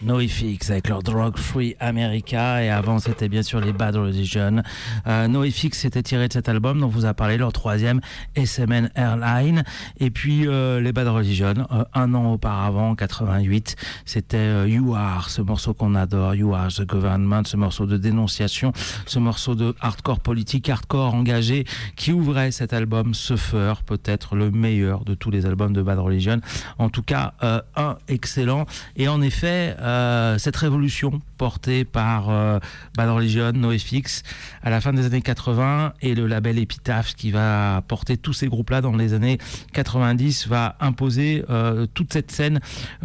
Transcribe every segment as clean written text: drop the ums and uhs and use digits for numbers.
NoFX avec leur Drug Free America, et avant c'était bien sûr les Bad Religion. NoFX était tiré de cet album dont vous a parlé, leur troisième, SMN Airline. Et puis les Bad Religion, un an auparavant, en 88, c'était You Are, ce morceau qu'on adore, You Are the Government, ce morceau de dénonciation, ce morceau de hardcore politique, hardcore engagé, qui ouvrait cet album Suffer, peut-être le meilleur de tous les albums de Bad Religion, en tout cas un excellent. Et en effet, cette révolution portée par Bad Religion, NoFX, à la fin des années 80, et le label Epitaph qui va porter tous ces groupes-là dans les années 90, va imposer toute cette scène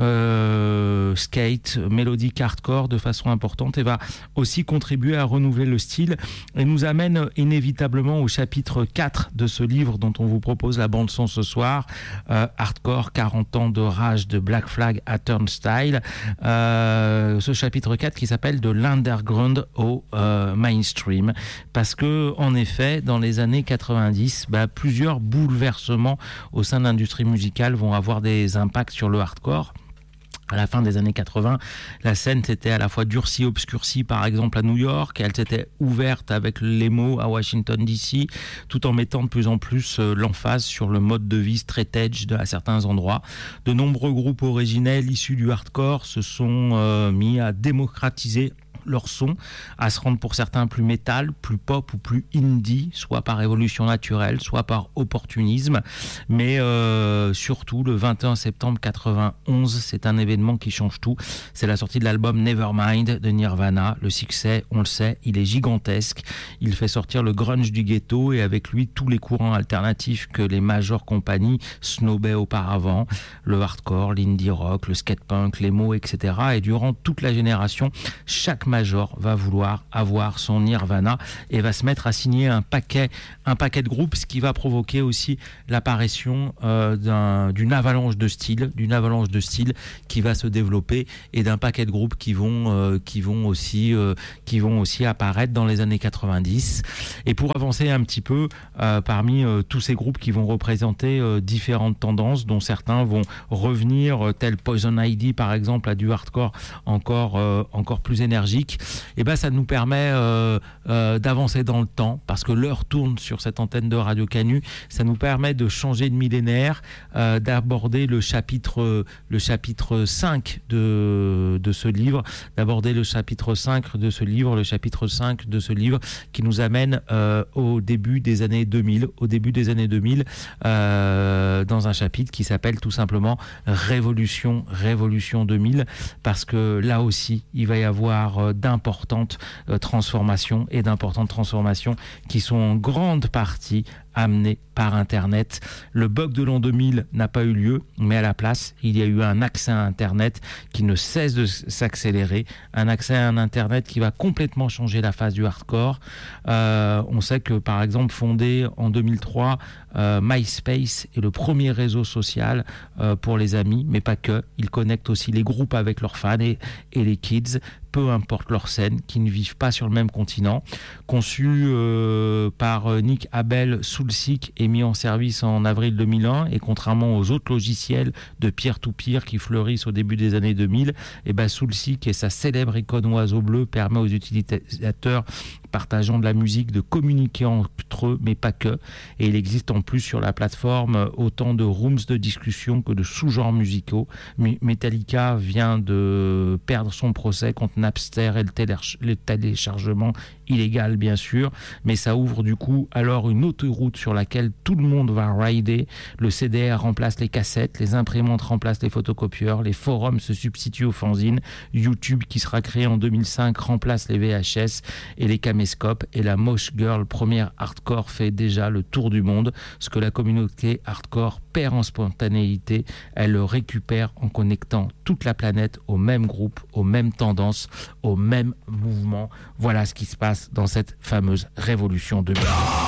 skate, mélodique, hardcore de façon importante, et va aussi contribuer à renouveler le style, et nous amène inévitablement au chapitre 4 de ce livre dont on vous propose la bande-son ce soir, Hardcore, 40 ans de rage de Black Flag à Turnstile. Ce chapitre 4 qui s'appelle de l'underground au mainstream, parce que en effet dans les années 90, plusieurs bouleversements au sein de l'industrie musicale vont avoir des impacts sur le hardcore. À la fin des années 80, la scène s'était à la fois durcie, obscurcie, par exemple à New York, elle s'était ouverte avec l'emo à Washington DC, tout en mettant de plus en plus l'emphase sur le mode de vie straight edge à certains endroits. De nombreux groupes originels issus du hardcore se sont mis à démocratiser leur son, à se rendre pour certains plus métal, plus pop ou plus indie, soit par évolution naturelle, soit par opportunisme. Mais surtout, le 21 septembre 91, c'est un événement qui change tout. C'est la sortie de l'album Nevermind de Nirvana. Le succès, on le sait, il est gigantesque. Il fait sortir le grunge du ghetto, et avec lui tous les courants alternatifs que les majeures compagnies snobaient auparavant. Le hardcore, l'indie rock, le skatepunk, l'emo, etc. Et durant toute la génération, chaque major va vouloir avoir son Nirvana et va se mettre à signer un paquet de groupes, ce qui va provoquer aussi l'apparition d'une avalanche de styles qui va se développer, et d'un paquet de groupes qui vont aussi apparaître dans les années 90. Et pour avancer un petit peu parmi tous ces groupes qui vont représenter différentes tendances, dont certains vont revenir, tel Poison Ivy par exemple, à du hardcore encore plus énergique, et ça nous permet d'avancer dans le temps, parce que l'heure tourne sur cette antenne de Radio Canu. Ça nous permet de changer de millénaire, d'aborder le chapitre 5 de ce livre, le chapitre 5 de ce livre qui nous amène au début des années 2000, dans un chapitre qui s'appelle tout simplement Révolution 2000, parce que là aussi il va y avoir d'importantes transformations qui sont en grande partie amenées par Internet. Le bug de l'an 2000 n'a pas eu lieu, mais à la place, il y a eu un accès à Internet qui ne cesse de s'accélérer, un accès à un Internet qui va complètement changer la face du hardcore. On sait que, par exemple, fondé en 2003, MySpace est le premier réseau social pour les amis, mais pas que. Il connecte aussi les groupes avec leurs fans et les kids, peu importe leur scène, qui ne vivent pas sur le même continent. Conçu par Nick Abel, Soulseek est mis en service en avril 2001, et contrairement aux autres logiciels de peer-to-peer qui fleurissent au début des années 2000, Soulseek et sa célèbre icône oiseau bleu permet aux utilisateurs partageant de la musique de communiquer entre eux, mais pas que. Et il existe en plus sur la plateforme autant de rooms de discussion que de sous-genres musicaux. Metallica vient de perdre son procès contre Napster et le téléchargement illégal, bien sûr, mais ça ouvre du coup alors une autoroute sur laquelle tout le monde va rider. Le CDR remplace les cassettes, les imprimantes remplacent les photocopieurs, les forums se substituent aux fanzines, YouTube, qui sera créé en 2005, remplace les VHS et les caméscopes, et la Mosh Girl, première hardcore, fait déjà le tour du monde. Ce que la communauté hardcore perd en spontanéité, elle le récupère en connectant toute la planète au même groupe, aux mêmes tendances, au même mouvement. Voilà ce qui se passe dans cette fameuse révolution 2000.